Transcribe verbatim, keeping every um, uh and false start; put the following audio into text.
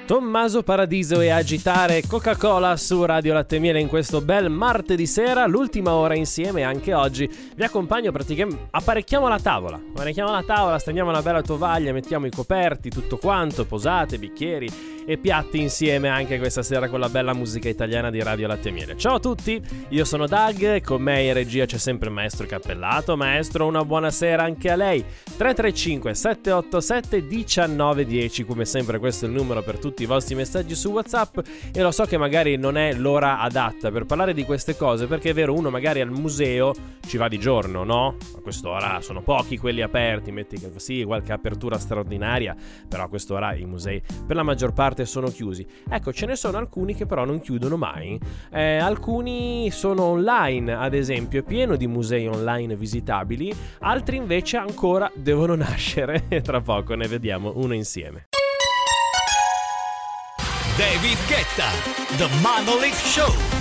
Tommaso Paradiso e Agitare Coca-Cola su Radio Latte e Miele in questo bel martedì sera, l'ultima ora insieme. Anche oggi vi accompagno praticamente, apparecchiamo la tavola, apparecchiamo la tavola, stendiamo una bella tovaglia, mettiamo i coperti, tutto quanto, posate, bicchieri e piatti insieme anche questa sera con la bella musica italiana di Radio Latte e Miele. Ciao a tutti, io sono Doug e con me in regia c'è sempre il maestro Cappellato. Maestro, una buona sera anche a lei. Tre tre cinque sette otto sette uno nove uno zero, come sempre questo è il numero per tutti i vostri messaggi su WhatsApp. E lo so che magari non è l'ora adatta per parlare di queste cose, perché è vero, uno magari al museo ci va di giorno, no? A quest'ora sono pochi quelli aperti, metti che sì, qualche apertura straordinaria, però a quest'ora i musei per la maggior parte sono chiusi. Ecco, ce ne sono alcuni che però non chiudono mai. Eh, alcuni sono online, ad esempio, è pieno di musei online visitabili, altri invece ancora devono nascere e tra poco ne vediamo uno insieme. David Guetta, The Monolith Show.